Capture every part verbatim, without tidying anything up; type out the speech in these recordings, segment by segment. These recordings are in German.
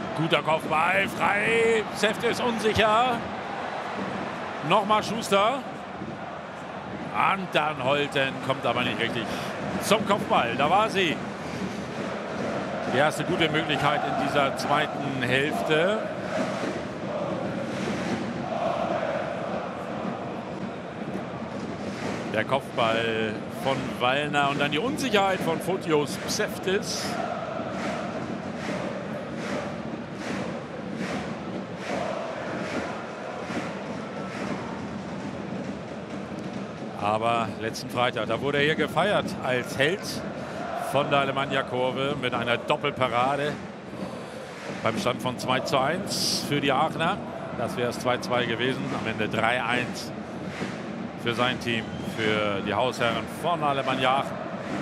Guter Kopfball, frei. Sefte ist unsicher. Nochmal Schuster. Und dann Holten, kommt aber nicht richtig zum Kopfball. Da war sie. Die erste gute Möglichkeit in dieser zweiten Hälfte. Der Kopfball von Wallner und dann die Unsicherheit von Fotios Pseftis. Aber letzten Freitag, da wurde er hier gefeiert als Held von der Alemannia-Kurve mit einer Doppelparade beim Stand von zwei zu eins für die Aachener. Das wäre es zwei zu zwei gewesen, am Ende drei eins für sein Team, für die Hausherren von Alemannia Aachen.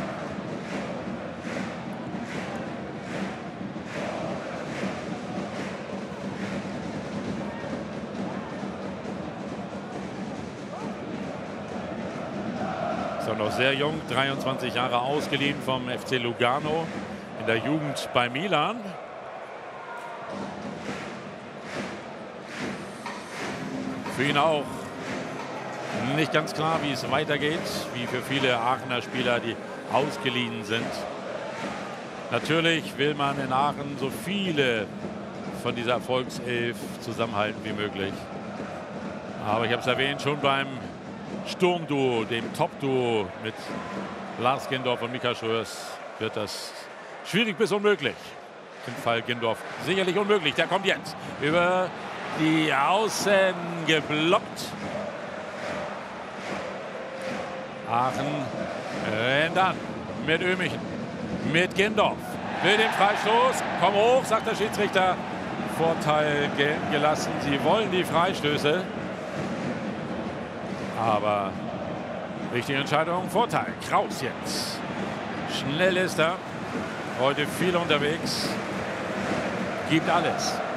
Ist auch noch sehr jung, dreiundzwanzig Jahre, ausgeliehen vom F C Lugano in der Jugend bei Milan. Für ihn auch nicht ganz klar, wie es weitergeht, wie für viele Aachener Spieler, die ausgeliehen sind. Natürlich will man in Aachen so viele von dieser Erfolgself zusammenhalten wie möglich. Aber ich habe es erwähnt, schon beim Sturmduo, dem Top-Duo mit Lars Gindorf und Mika Schröers, wird das schwierig bis unmöglich. Im Fall Gindorf sicherlich unmöglich. Der kommt jetzt über die Außen geblockt. Aachen rennt an mit Ömichen, mit Gindorf. Will den Freistoß. Komm hoch, sagt der Schiedsrichter. Vorteil gelten gelassen. Sie wollen die Freistöße. Aber richtige Entscheidung, Vorteil. Kraus jetzt. Schnell ist er. Heute viel unterwegs. Gibt alles.